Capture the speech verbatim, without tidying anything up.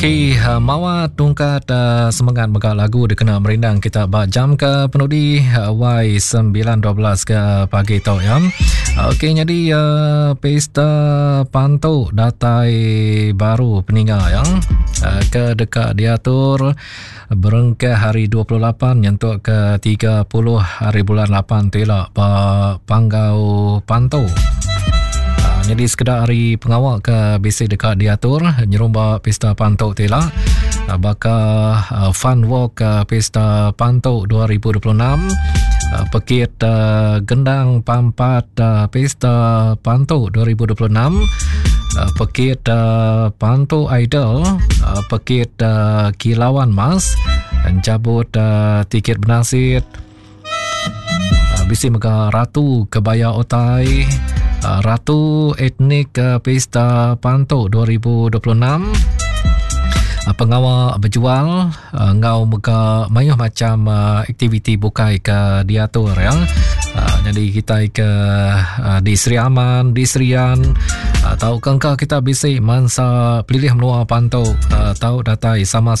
Okay, uh, mawa tungkat uh, semangat megak lagu dikena merindang kita bak jam ke penudi uh, Y sembilan dua belas ke pagi tau ya. Okey, jadi uh, pesta pantau datai baru peninggal yang uh, ke dekat diatur berengkah hari dua puluh lapan nyentuk ke tiga puluh hari bulan lapan tu elak bak panggau pantau. Jadi sekedar hari pengawal ke basic dekat diatur nyerumba pesta pantau tela bakal uh, fun walk uh, pesta pantau dua ribu dua puluh enam uh, pekit uh, gendang pampat uh, pesta pantau dua ribu dua puluh enam uh, pekit uh, pantau idol uh, pekit uh, kilauan mas cabut uh, tiket benasit uh, bisi mega ratu kebaya otai Uh, Ratu Etnik uh, Pesta Pantau dua ribu dua puluh enam uh, pengawal berjual uh, ngau mega mayuh macam uh, aktiviti bukai ke diatur ya. Uh, jadi kita ke uh, di Sri Aman, di Serian uh, tahu kengkau kita bisi mansa pilih menua pantau uh, tahu datai sama